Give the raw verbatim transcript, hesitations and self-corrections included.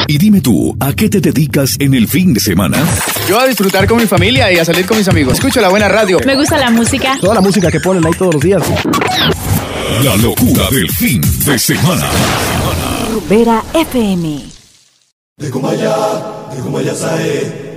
Y dime tú, ¿a qué te dedicas en el fin de semana? Yo a disfrutar con mi familia y a salir con mis amigos. Escucho la buena radio. Me gusta la música. Toda la música que ponen ahí todos los días. La locura del fin de semana. Rumbera F M. De Kumaya, de Kumaya Sae.